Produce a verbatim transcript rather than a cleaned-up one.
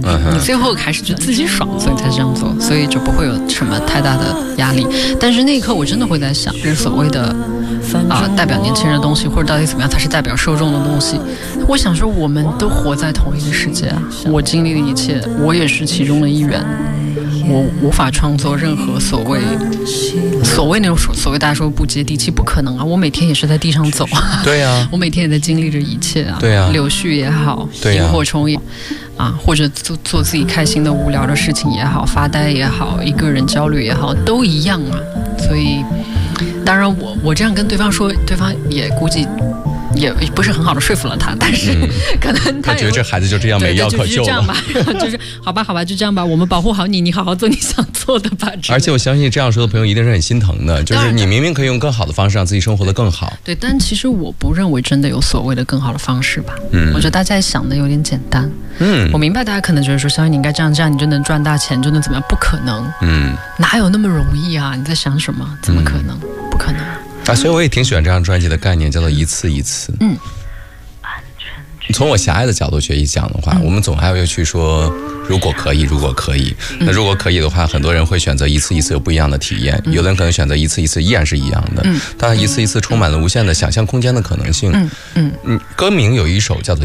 嗯、 你最后还是就自己爽，所以才这样做，所以就不会有什么太大的压力。但是那一刻我真的会在想，这所谓的啊、呃、代表年轻人的东西，或者到底怎么样才是代表受众的东西？我想说，我们都活在同一个世界啊，我经历的一切，我也是其中的一员。我无法创作任何所谓所谓那种所谓大家说不接地气，不可能啊！我每天也是在地上走啊， 对呀、啊， 我每天也在经历着一切啊， 对呀、啊， 柳絮也好， 对呀、 萤火虫也啊，或者做做自己开心的无聊的事情也好，发呆也好，一个人焦虑也好，都一样啊。所以，当然我我这样跟对方说，对方也估计。也不是很好的说服了他，但是可能 他,、 嗯、他觉得这孩子就这样没药可救了， 就这样吧，就是好吧，好吧，就这样吧，我们保护好你，你好好做你想做的吧。 而且我相信这样说的朋友一定是很心疼的，就是你明明可以用更好的方式让自己生活得更好。 对，但其实我不认为真的有所谓的更好的方式吧。嗯，我觉得大家想的有点简单。嗯，我明白大家可能觉得说，小雨你应该这样这样，你就能赚大钱，就能怎么样？不可能。嗯，哪有那么容易啊？你在想什么？怎么可能？嗯、不可能。 啊，所以我也挺喜欢这张专辑的概念，叫做一次一次。嗯，从我狭隘的角度去讲的话，嗯、我们总还会去说，如果可以，如果可以。嗯、那如果可以的话，很多人会选择一次一次有不一样的体验，嗯、有的人可能选择一次一次依然是一样的。嗯，当然一次一次充满了无限的想象空间的可能性。嗯嗯嗯，歌名有一首叫做。